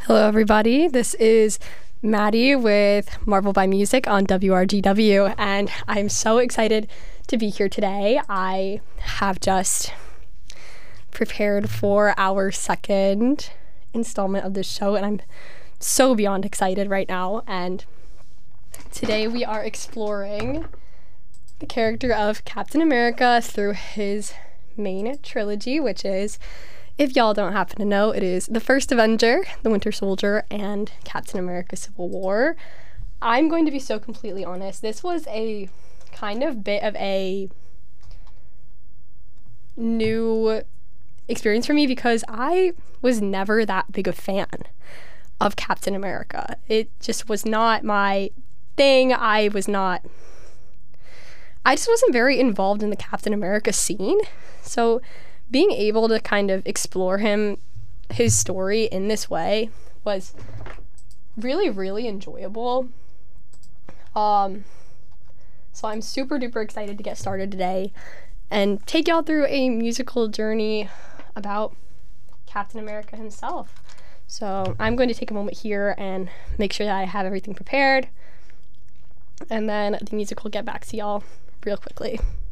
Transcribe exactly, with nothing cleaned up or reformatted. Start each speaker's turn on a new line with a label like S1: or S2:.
S1: Hello, everybody. This is Maddie with Marvel by Music on W R G W, and I'm so excited to be here today. I have just prepared for our second installment of this show, and I'm so beyond excited right now. And today we are exploring the character of Captain America through his main trilogy, which is, if y'all don't happen to know, it is The First Avenger, The Winter Soldier, and Captain America Civil War. I'm going to be so completely honest. This was a kind of bit of a new experience for me because I was never that big a fan of Captain America. It just was not my thing. I was not... I just wasn't very involved in the Captain America scene. So being able to kind of explore him, his story in this way was really, really enjoyable. Um, so I'm super duper excited to get started today and take y'all through a musical journey about Captain America himself. So I'm going to take a moment here and make sure that I have everything prepared, and then the music will get back to y'all real quickly.